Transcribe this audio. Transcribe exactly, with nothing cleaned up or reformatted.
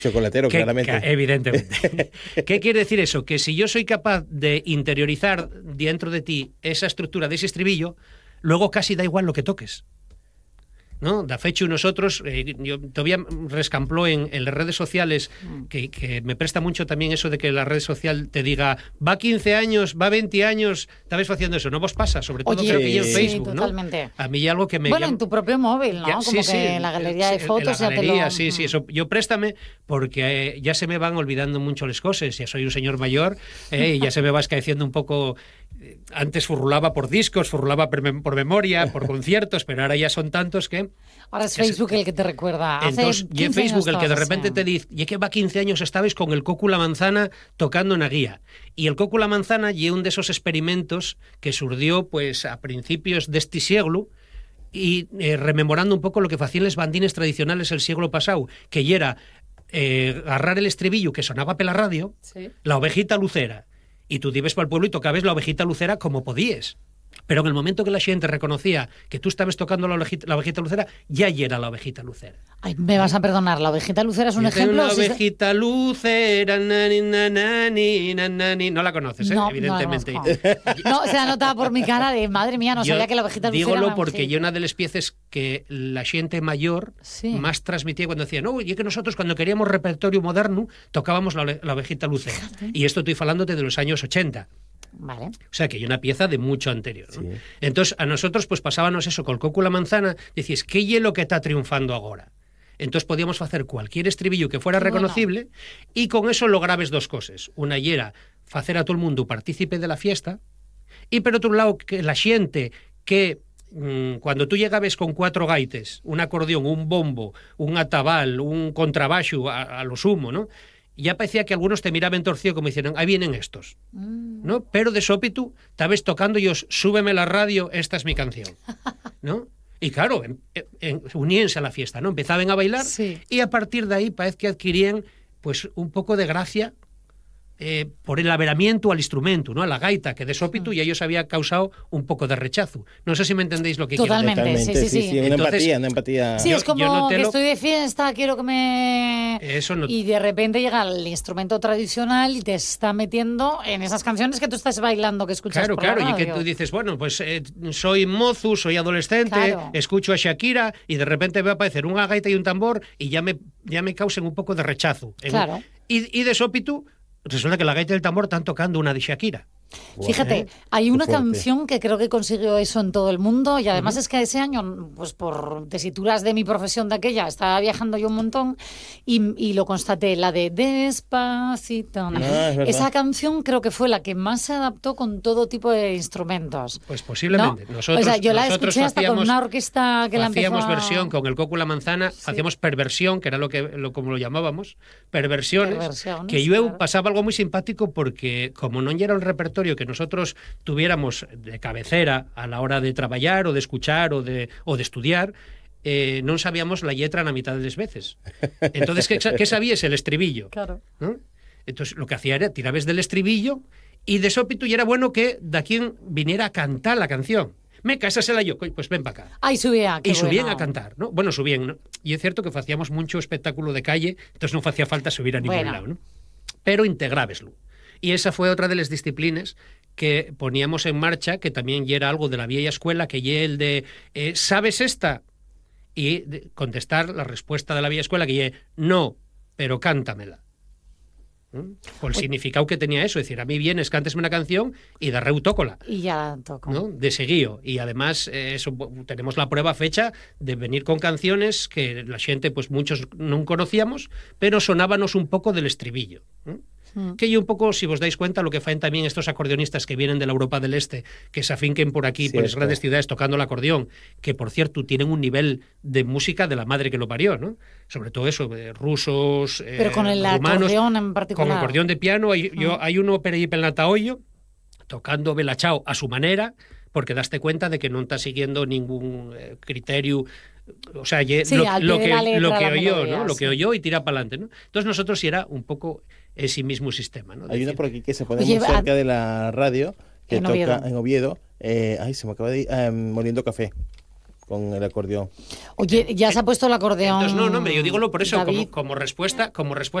Chocolatero, que, claramente. Que, evidentemente. ¿Qué quiere decir eso? Que si yo soy capaz de interiorizar dentro de ti esa estructura de ese estribillo, luego casi da igual lo que toques, ¿no? De fecho, nosotros, eh, yo todavía rescampló en, en las redes sociales, que, que me presta mucho también eso de que la red social te diga, va quince años, va veinte años, estabais haciendo eso, ¿no vos pasa? Sobre todo Oye, creo que sí, en sí, Facebook, totalmente. ¿no? A mí hay algo que me Bueno, llama... en tu propio móvil, ¿no? Ya, Como sí, que sí, en la galería sí, de fotos en la galería, ya te lo... sí, sí, eso. Yo préstame porque eh, ya se me van olvidando mucho las cosas, ya soy un señor mayor, eh, y ya se me va escaeciendo un poco... Antes furrulaba por discos, furrulaba por memoria, por conciertos, pero ahora ya son tantos que... Ahora es Facebook el que te recuerda. Hace Entonces, y en Facebook el que de repente así. te dice, y es que va quince años estabais con el Cocu La Manzana tocando una guía. Y el Cocu La Manzana y un de esos experimentos que surgió pues a principios de este siglo, y eh, rememorando un poco lo que hacían los bandines tradicionales el siglo pasado, que ya era eh, agarrar el estribillo que sonaba por la radio, sí. La ovejita lucera, y tú ibas para el pueblo y tocabas la ovejita lucera como podías. Pero en el momento que la gente reconocía que tú estabas tocando la ovejita, la ovejita lucera, ya era la ovejita lucera. Ay, me vas a perdonar, la ovejita lucera es un y ejemplo. La ovejita lucera, nani, nani, nani. No la conoces, ¿eh? No, evidentemente. No, no, se ha notado por mi cara de madre mía, no yo sabía que la ovejita lucera. Dígolo porque yo una de las piezas que la gente mayor sí. más transmitía cuando decía, no, y que nosotros cuando queríamos repertorio moderno tocábamos la, la ovejita lucera. Fíjate. Y esto estoy falándote de los años ochenta. Vale. O sea, que hay una pieza de mucho anterior, ¿no? Sí. Entonces, a nosotros pues pasábamos eso con el Cocu La Manzana, decís, ¿qué hielo que está triunfando ahora? Entonces podíamos hacer cualquier estribillo que fuera Bueno. reconocible y con eso lograbes dos cosas. Una y era hacer a todo el mundo partícipe de la fiesta y por otro lado que la gente que mmm, cuando tú llegabas con cuatro gaites, un acordeón, un bombo, un atabal, un contrabaixo a, a lo sumo, ¿no? Ya parecía que algunos te miraban torcido como diciendo, ahí vienen estos, ¿no? Pero de sópitu, estabas tocando y os, súbeme la radio, esta es mi canción, ¿no? Y claro, en, en, uníense a la fiesta, ¿no? Empezaban a bailar sí. y a partir de ahí parece que adquirían pues un poco de gracia eh, por el averamiento al instrumento, ¿no? A la gaita, que de sópitu ya ellos había causado un poco de rechazo. No sé si me entendéis lo que Totalmente, quiero decir. Totalmente, sí, sí, sí. Una Entonces, empatía, una empatía. Sí, yo, es como no que lo... estoy de fiesta, quiero que me... Eso no... Y de repente llega el instrumento tradicional y te está metiendo en esas canciones que tú estás bailando, que escuchas Claro, por claro, la radio. y que tú dices, bueno, pues eh, soy mozo, soy adolescente, claro. escucho a Shakira y de repente va a aparecer una gaita y un tambor y ya me, ya me causen un poco de rechazo. Claro. En, y, y de sópitu, resulta que la gaita y el tambor están tocando una de Shakira. Fíjate, ¿Eh? hay una Qué fuerte. canción que creo que consiguió eso en todo el mundo y además Uh-huh. es que ese año, pues por tesituras de mi profesión de aquella, estaba viajando yo un montón y, y lo constaté, la de Despacito. Ah, es verdad. Esa canción creo que fue la que más se adaptó con todo tipo de instrumentos. Pues posiblemente. ¿No? Nosotros, o sea, yo la nosotros escuché hasta hacíamos, con una orquesta que la empezó hacíamos a... versión con el Cocu La Manzana, Sí. hacíamos perversión, que era lo que lo, como lo llamábamos, perversiones, Perversiones, que yo claro. pasaba algo muy simpático porque como no era el repertorio que nosotros tuviéramos de cabecera a la hora de trabajar o de escuchar o de, o de estudiar, eh, no sabíamos la letra a la mitad de las veces. Entonces, ¿qué, qué sabías? El estribillo. Claro. ¿No? Entonces, lo que hacía era tirabes del estribillo y de sópitu y era bueno que de aquí viniera a cantar la canción. Me casasela yo, pues ven para acá. Ay, subía, qué Y subían bueno. a cantar, ¿no? Bueno, subían, ¿no? Y es cierto que hacíamos mucho espectáculo de calle, entonces no hacía falta subir a ningún Bueno. lado, ¿no? Pero integrábeslo. Y esa fue otra de las disciplinas que poníamos en marcha, que también ya era algo de la vieja escuela, que ya el de, eh, ¿sabes esta? Y de contestar la respuesta de la vieja escuela, que ya, no, pero cántamela. ¿Mm? Por el significado que tenía eso, es decir, a mí vienes, cántesme una canción y de reu tócola. Y ya toco. ¿No? De seguío. Y además eh, eso, tenemos la prueba fecha de venir con canciones que la gente, pues muchos no conocíamos, pero sonábanos un poco del estribillo. ¿No? Mm. Que yo un poco, si os dais cuenta, lo que faen también estos acordeonistas que vienen de la Europa del Este, que se afinquen por aquí, Cierto. por las grandes ciudades, tocando el acordeón, que por cierto tienen un nivel de música de la madre que lo parió, ¿no? Sobre todo eso, eh, rusos, eh, Pero con el rumanos, acordeón en particular. con acordeón de piano. Hay, Mm. yo, hay uno per ahí pel Natahoyo, tocando Belachao a su manera, porque daste cuenta de que no está siguiendo ningún eh, criterio, o sea, ye, sí, lo, al lo pie de que, la letra, lo que la oyó, melodía, ¿no? Lo sí. que oyó y tira para adelante, ¿no? Entonces nosotros sí era un poco ese mismo sistema, ¿no? Hay Decir, una por aquí que se pone Oye, muy cerca de la radio, que en toca Oviedo. en Oviedo. Eh, ay, se me acaba de ir. eh, Moliendo Café. con el acordeón. Oye, ya se ha puesto el acordeón. Entonces, no, no, yo digo por eso, David. como, como respuesta, como respuesta